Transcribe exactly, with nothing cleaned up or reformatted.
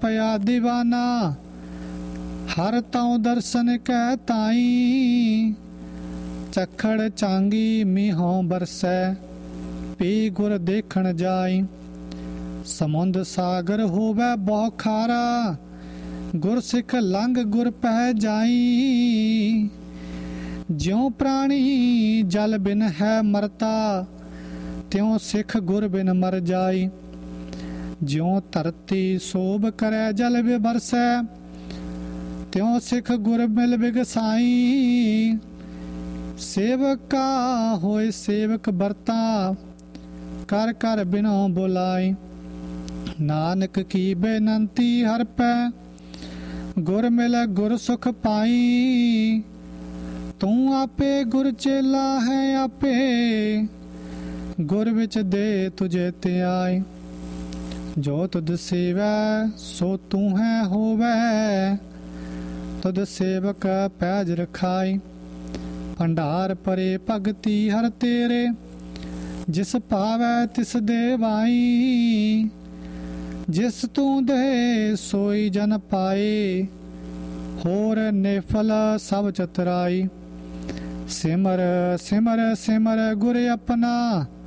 पया दीवाना। हर ताऊं दर्शन कह ताई, चखड़ चांगी मीहों बरसै, पी गुर देखण जाई। समुंद सागर होवै बहु खारा, गुर सिख लंघ गुर पह जाई। ज्यों प्राणी जल बिन है मरता, त्यों सिख गुर बिन मर जाई। ज्यों धरती सोभ करे जल बिबरसै, त्यों सिख गुर मिल बिगसाई। सेवक का होए सेवक बरता, कर कर बिनो बुलाई। नानक की बेनंती हर पै, गुर मिले गुर सुख पाई। तू आपे गुर चेला है आपे, गुर विच दे तुझे त्याई। जो तुद सेवै सो तू है होवै, तुद सेवक पैज रखाई। भंडार परे भगति हर तेरे, जिस पावै तिस देवाई। जिस तू दे सोई जन पाए, होर नेफल सब चतराई। सिमर सिमर सिमर गुर अपना,